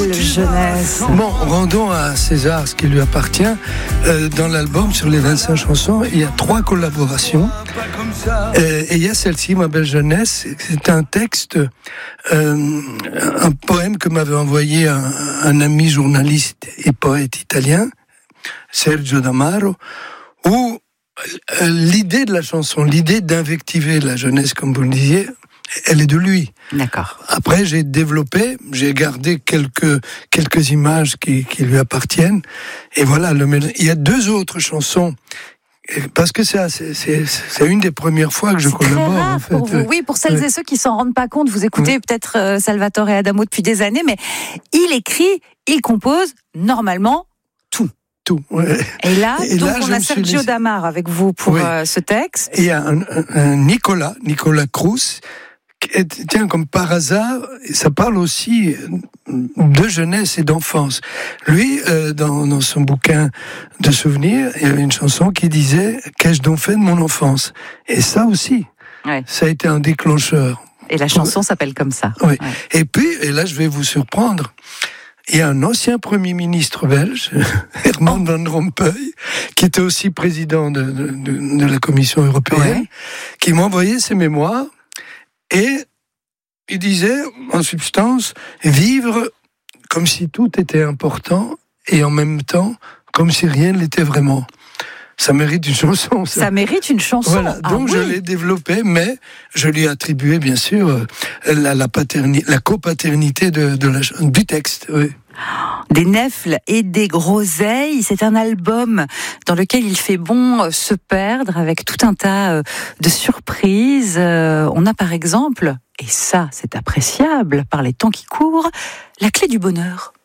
Jeunesse. Bon, rendons à César ce qui lui appartient. Dans l'album, sur les 25 chansons, il y a 3 collaborations. Et il y a celle-ci, Ma belle jeunesse. C'est un texte, un poème que m'avait envoyé un ami journaliste et poète italien, Sergio D'Amaro, où l'idée de la chanson, l'idée d'invectiver la jeunesse, comme vous le disiez, elle est de lui. D'accord. Après, j'ai gardé quelques images qui lui appartiennent. Et voilà, il y a 2 autres chansons. Parce que c'est une des premières fois que je collabore. Très rare en fait. pour vous. Oui, pour celles et ceux qui s'en rendent pas compte, vous écoutez peut-être Salvatore Adamo depuis des années, mais il écrit, il compose normalement tout. Ouais. Et là, on a Sergio D'Amaro avec vous pour ce texte. Et il y a un Nicolas Cruz. Tiens, comme par hasard, ça parle aussi de jeunesse et d'enfance. Lui, dans son bouquin de souvenirs, il y avait une chanson qui disait « Qu'ai-je donc fait de mon enfance ?» Et ça aussi, ça a été un déclencheur. Et la chanson s'appelle comme ça. Oui. Ouais. Et puis, et là je vais vous surprendre, il y a un ancien Premier ministre belge, Herman Van Rompuy, qui était aussi président de la Commission européenne, qui m'a envoyé ses mémoires. Et il disait, en substance, vivre comme si tout était important et en même temps, comme si rien ne l'était vraiment. Ça mérite une chanson. Ça mérite une chanson. Voilà, donc je l'ai développé, mais je lui ai attribué, bien sûr, la copaternité du texte. Oui. Des nèfles et des groseilles, c'est un album dans lequel il fait bon se perdre avec tout un tas de surprises. On a par exemple, et ça c'est appréciable par les temps qui courent, la clé du bonheur.